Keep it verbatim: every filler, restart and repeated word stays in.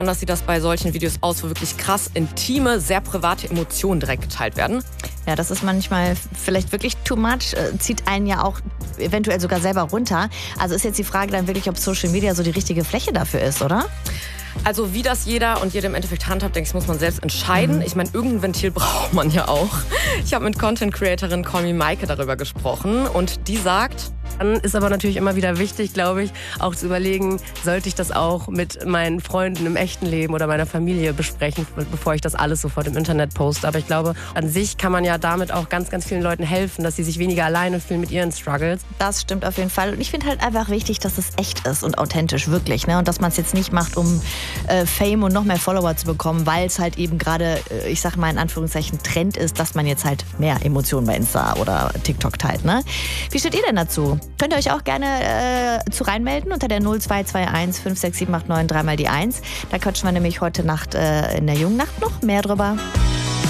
Anders sieht das bei solchen Videos aus, wo wirklich krass intime, sehr private Emotionen direkt geteilt werden. Ja, das ist manchmal vielleicht wirklich too much, äh, zieht einen ja auch eventuell sogar selber runter. Also ist jetzt die Frage dann wirklich, ob Social Media so die richtige Fläche dafür ist, oder? Also wie das jeder und jede im Endeffekt handhabt, denke ich, muss man selbst entscheiden. Mhm. Ich meine, irgendein Ventil braucht man ja auch. Ich habe mit Content-Creatorin Call Me Maike darüber gesprochen und die sagt... Dann ist aber natürlich immer wieder wichtig, glaube ich, auch zu überlegen, sollte ich das auch mit meinen Freunden im echten Leben oder meiner Familie besprechen, bevor ich das alles sofort im Internet poste. Aber ich glaube, an sich kann man ja damit auch ganz, ganz vielen Leuten helfen, dass sie sich weniger alleine fühlen mit ihren Struggles. Das stimmt auf jeden Fall. Und ich finde halt einfach wichtig, dass es echt ist und authentisch, wirklich. Ne? Und dass man es jetzt nicht macht, um äh, Fame und noch mehr Follower zu bekommen, weil es halt eben gerade, äh, ich sag mal in Anführungszeichen, Trend ist, dass man jetzt halt mehr Emotionen bei Insta oder TikTok teilt. Ne? Wie steht ihr denn dazu? Könnt ihr euch auch gerne äh, zu reinmelden unter der null zwei zwei eins fünf sechs sieben acht neun drei mal die eins. Da quatschen wir nämlich heute Nacht äh, in der jungen Nacht noch mehr drüber.